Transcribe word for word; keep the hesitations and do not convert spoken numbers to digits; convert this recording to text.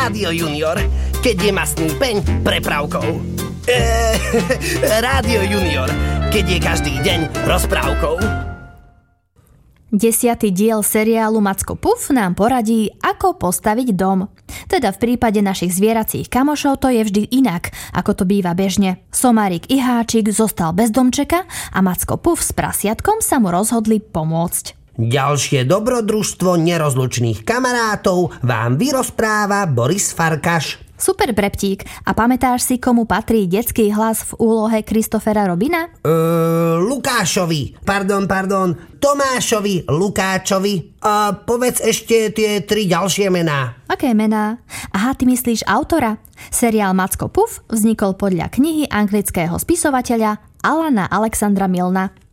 Rádio Junior, keď je mastný peň prepravkou. Eee, Rádio Junior, keď je každý deň rozprávkou. Desiatý diel seriálu Macko Puf nám poradí, ako postaviť dom. Teda v prípade našich zvieracích kamošov to je vždy inak, ako to býva bežne. Somárik i Háčik zostal bez domčeka a Macko Puf s prasiatkom sa mu rozhodli pomôcť. Ďalšie dobrodružstvo nerozlučných kamarátov vám vyrozpráva Boris Farkaš. Super, Breptík. A pamätáš si, komu patrí detský hlas v úlohe Christophera Robina? Uh, Lukášovi. Pardon, pardon. Tomášovi Lukáčovi. A povedz ešte tie tri ďalšie mená. Aké mená? Aha, ty myslíš autora? Seriál Macko Puf vznikol podľa knihy anglického spisovateľa Alana Alexandra Milna.